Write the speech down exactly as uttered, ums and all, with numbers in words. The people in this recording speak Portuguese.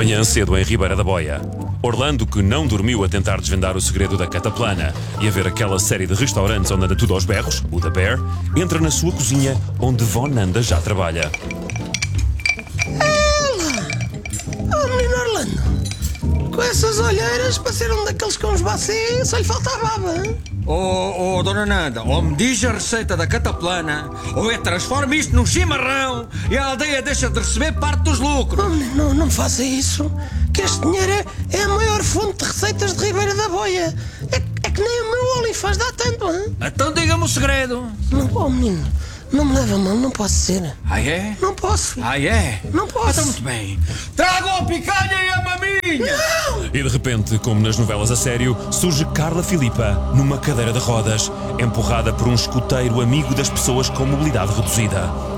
Manhã cedo em Ribeira da Boia. Orlando, que não dormiu a tentar desvendar o segredo da cataplana e a ver aquela série de restaurantes onde anda tudo aos berros, o The Bear, entra na sua cozinha, onde Von Nanda já trabalha. Ela! Oh, menino Orlando! Com essas olheiras, para ser um daqueles cães bacê, só lhe falta a baba, hein? Oh, oh, dona Nanda, ou me diz a receita da cataplana, ou é transforma isto num chimarrão e a aldeia deixa de receber parte dos lucros. Oh, menino, não, não faça isso, que este dinheiro é, é a maior fonte de receitas de Ribeira da Boia. É, é que nem o meu Olifaz dá tanto, hein? Então diga-me o segredo. Não, oh, menino, não me leva a mão, não posso ser. Ah, é? Não posso. Ah, é? Não posso. Então muito bem. Tragam a picanha e a maminha! Não! E de repente, como nas novelas a sério, surge Carla Filipa numa cadeira de rodas, empurrada por um escoteiro amigo das pessoas com mobilidade reduzida.